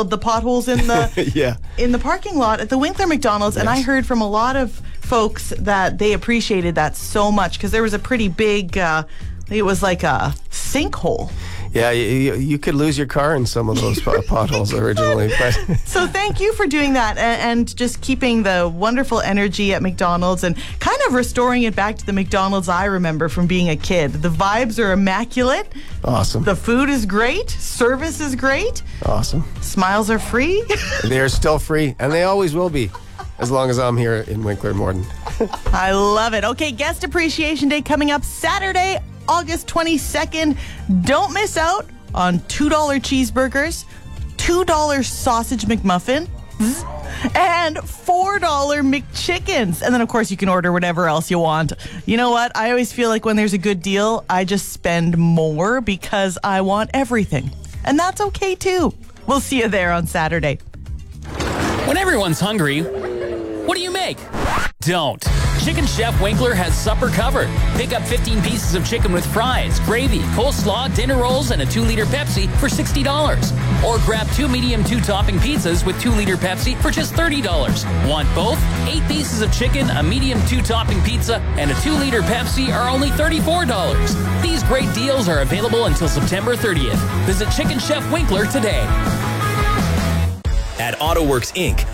filled the potholes in the in the parking lot at the Winkler McDonald's. And I heard from a lot of folks that they appreciated that so much because there was a pretty big, it was like a sinkhole. Yeah, you could lose your car in some of those potholes originally. But So thank you for doing that and just keeping the wonderful energy at McDonald's and kind of restoring it back to the McDonald's I remember from being a kid. The vibes are immaculate. Awesome. The food is great. Service is great. Awesome. Smiles are free. They are still free, and they always will be, as long as I'm here in Winkler Morden. I love it. Okay, Guest Appreciation Day coming up Saturday, August 22nd. Don't miss out on $2 cheeseburgers, $2 sausage McMuffin, and $4 McChickens. And then, of course, you can order whatever else you want. You know what? I always feel like when there's a good deal, I just spend more because I want everything. And that's okay, too. We'll see you there on Saturday. When everyone's hungry, what do you make? Don't. Chicken Chef Winkler has supper covered. Pick up 15 pieces of chicken with fries, gravy, coleslaw, dinner rolls, and a 2-liter Pepsi for $60. Or grab 2 medium 2-topping pizzas with 2-liter Pepsi for just $30. Want both? 8 pieces of chicken, a medium 2-topping pizza, and a 2-liter Pepsi are only $34. These great deals are available until September 30th. Visit Chicken Chef Winkler today. At AutoWorks Inc.,